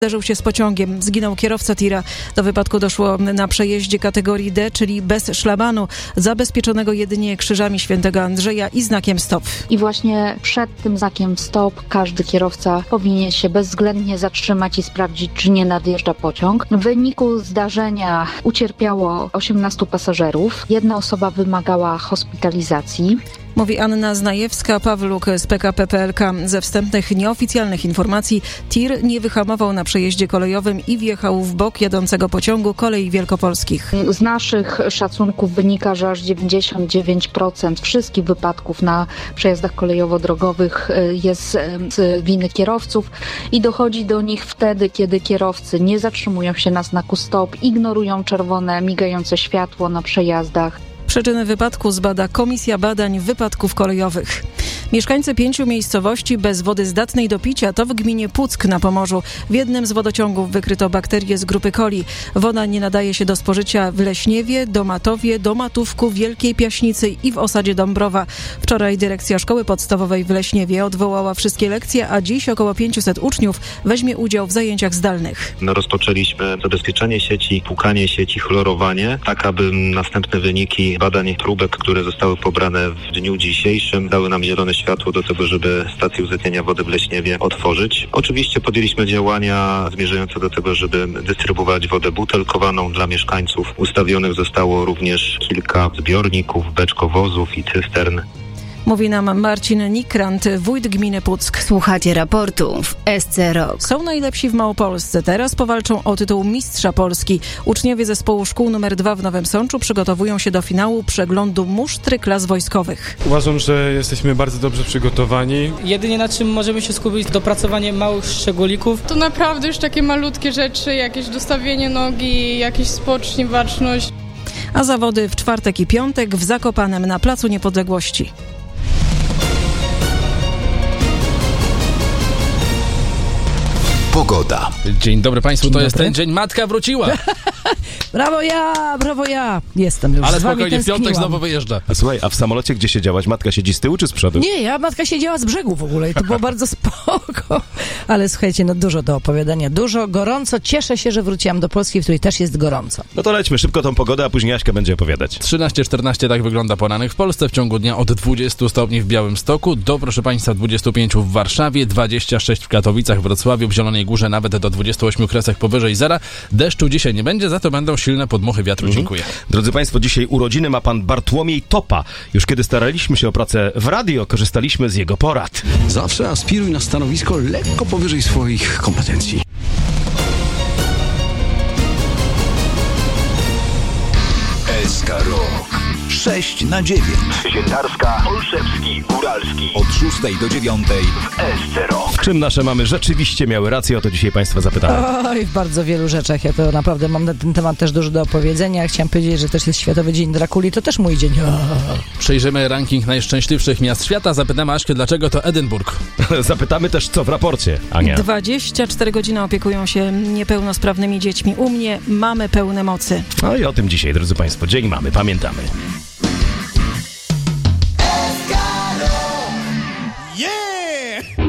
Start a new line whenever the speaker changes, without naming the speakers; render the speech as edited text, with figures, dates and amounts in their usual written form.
Zderzył się z pociągiem. Zginął kierowca tira. Do wypadku doszło na przejeździe kategorii D, czyli bez szlabanu, zabezpieczonego jedynie krzyżami Świętego Andrzeja i znakiem stop.
I właśnie przed tym znakiem stop każdy kierowca powinien się bezwzględnie zatrzymać i sprawdzić, czy nie nadjeżdża pociąg. W wyniku zdarzenia ucierpiało 18 pasażerów. Jedna osoba wymagała hospitalizacji.
Mówi Anna Znajewska-Pawluk z PKP PLK. Ze wstępnych, nieoficjalnych informacji tir nie wyhamował na przejeździe kolejowym i wjechał w bok jadącego pociągu Kolei Wielkopolskich.
Z naszych szacunków wynika, że aż 99% wszystkich wypadków na przejazdach kolejowo-drogowych jest z winy kierowców i dochodzi do nich wtedy, kiedy kierowcy nie zatrzymują się na znaku stop, ignorują czerwone, migające światło na przejazdach.
Przyczyny wypadku zbada Komisja Badań Wypadków Kolejowych. Mieszkańcy 5 miejscowości bez wody zdatnej do picia to w gminie Puck na Pomorzu. W jednym z wodociągów wykryto bakterie z grupy coli. Woda nie nadaje się do spożycia w Leśniewie, Domatowie, Domatówku, Wielkiej Piaśnicy i w osadzie Dąbrowa. Wczoraj dyrekcja szkoły podstawowej w Leśniewie odwołała wszystkie lekcje, a dziś około 500 uczniów weźmie udział w zajęciach zdalnych.
Rozpoczęliśmy zabezpieczenie sieci, płukanie sieci, chlorowanie, tak aby następne wyniki badań próbek, które zostały pobrane w dniu dzisiejszym, dały nam zielone światło do tego, żeby stację uzdatniania wody w Leśniewie otworzyć. Oczywiście podjęliśmy działania zmierzające do tego, żeby dystrybuować wodę butelkowaną dla mieszkańców. Ustawionych zostało również kilka zbiorników, beczkowozów i cystern.
Mówi nam Marcin Nikrant, wójt gminy Puck.
Słuchacie raportu w SC Rok.
Są najlepsi w Małopolsce. Teraz powalczą o tytuł Mistrza Polski. Uczniowie zespołu szkół nr 2 w Nowym Sączu przygotowują się do finału przeglądu musztry klas wojskowych.
Uważam, że jesteśmy bardzo dobrze przygotowani.
Jedynie na czym możemy się skupić, dopracowanie małych szczególików.
To naprawdę już takie malutkie rzeczy, jakieś dostawienie nogi, jakiś spocznij, baczność.
A zawody w czwartek i piątek w Zakopanem na Placu Niepodległości.
Pogoda.
Dzień dobry Państwu, to jest ten dzień. Matka wróciła.
Brawo ja! Jestem już.
Ale
z wami
spokojnie, w piątek
tęskniłam.
znowu wyjeżdża.
A słuchaj, a w samolocie gdzie siedziałaś? Matka siedzi z tyłu czy z przodu?
Nie, matka siedziała z brzegu w ogóle i to było bardzo spoko. Ale słuchajcie, dużo do opowiadania, dużo, gorąco. Cieszę się, że wróciłam do Polski, w której też jest gorąco.
No to lećmy szybko tą pogodę, a później Jaśka będzie opowiadać.
13-14 tak wygląda poranek w Polsce. W ciągu dnia od 20 stopni w Białymstoku do, proszę Państwa, 25 w Warszawie, 26 w Katowicach, Wrocławiu, w Zielonej Górze nawet do 28 kresek powyżej zera. Deszczu dzisiaj nie będzie, za to będą silne podmuchy wiatru. Dziękuję.
Drodzy Państwo, dzisiaj urodziny ma pan Bartłomiej Topa. Już kiedy staraliśmy się o pracę w radio, korzystaliśmy z jego porad.
Zawsze aspiruj na stanowisko lekko powyżej swoich kompetencji.
SK Rok 6/9.
Sieciarska, Olszewski, Góralski.
Od 6 do 9
w SC Rok.
Czym nasze mamy rzeczywiście miały rację? O to dzisiaj Państwa zapytałem.
Oj, w bardzo wielu rzeczach. Ja to naprawdę mam na ten temat też dużo do opowiedzenia. Chciałam powiedzieć, że też jest Światowy Dzień Drakuli. To też mój dzień.
Przejrzymy ranking najszczęśliwszych miast świata. Zapytamy Aśkę, dlaczego to Edynburg.
Zapytamy też, co w raporcie, Ania.
24 godziny opiekują się niepełnosprawnymi dziećmi. U mnie mamy pełne mocy.
No i o tym dzisiaj, drodzy Państwo. Dzień mamy, pamiętamy.